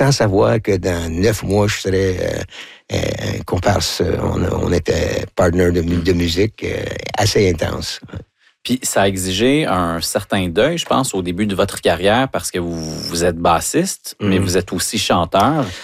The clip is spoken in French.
sans savoir que dans 9 mois, je serais un comparse. On était partner de musique assez intense. Puis ça a exigé un certain deuil, je pense, au début de votre carrière, parce que vous êtes bassiste, mais vous êtes aussi chanteur.